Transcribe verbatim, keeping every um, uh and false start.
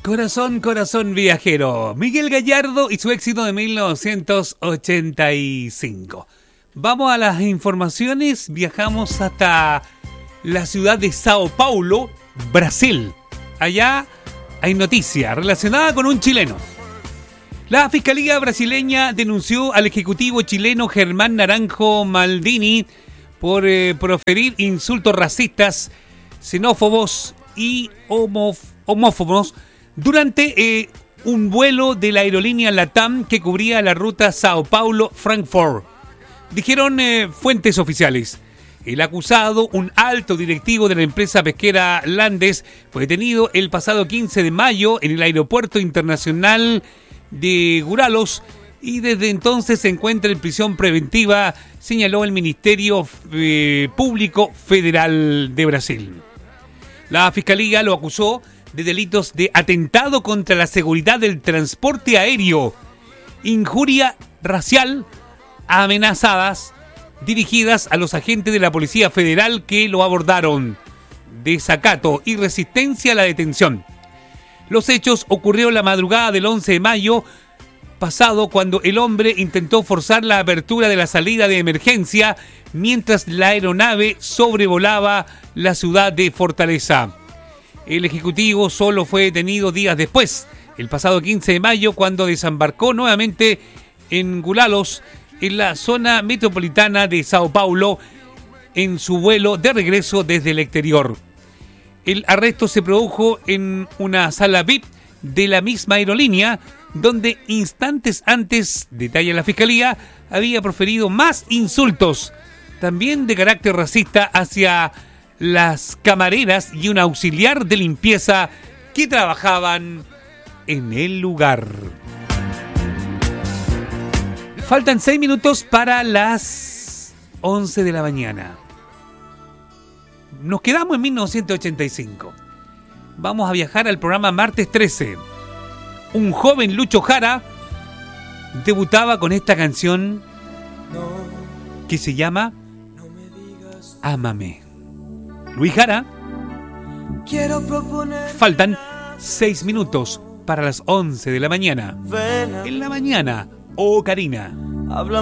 Corazón, corazón viajero. Miguel Gallardo y su éxito de mil novecientos ochenta y cinco. Vamos a las informaciones. Viajamos hasta la ciudad de Sao Paulo, Brasil. Allá hay noticia relacionada con un chileno. La Fiscalía brasileña denunció al ejecutivo chileno Germán Naranjo Maldini por eh, proferir insultos racistas, xenófobos y homof- homófobos durante eh, un vuelo de la aerolínea LATAM que cubría la ruta Sao Paulo-Frankfurt. Dijeron eh, fuentes oficiales. El acusado, un alto directivo de la empresa pesquera Landes, fue detenido el pasado quince de mayo en el aeropuerto internacional de Guarulhos y desde entonces se encuentra en prisión preventiva, señaló el Ministerio eh, Público Federal de Brasil. La Fiscalía lo acusó de delitos de atentado contra la seguridad del transporte aéreo, injuria racial, amenazadas dirigidas a los agentes de la Policía Federal que lo abordaron, desacato y resistencia a la detención. Los hechos ocurrieron la madrugada del once de mayo pasado cuando el hombre intentó forzar la apertura de la salida de emergencia mientras la aeronave sobrevolaba la ciudad de Fortaleza. El ejecutivo solo fue detenido días después, el pasado quince de mayo, cuando desembarcó nuevamente en Guarulhos, en la zona metropolitana de Sao Paulo, en su vuelo de regreso desde el exterior. El arresto se produjo en una sala V I P de la misma aerolínea, donde instantes antes, detalla la Fiscalía, había proferido más insultos, también de carácter racista, hacia las camareras y un auxiliar de limpieza que trabajaban en el lugar. Faltan seis minutos para las once de la mañana. Nos quedamos en mil novecientos ochenta y cinco. Vamos a viajar al programa Martes trece. Un joven Lucho Jara debutaba con esta canción que se llama Ámame. Luis Jara. Faltan seis minutos para las once de la mañana. En la mañana, oh Karina. Háblame.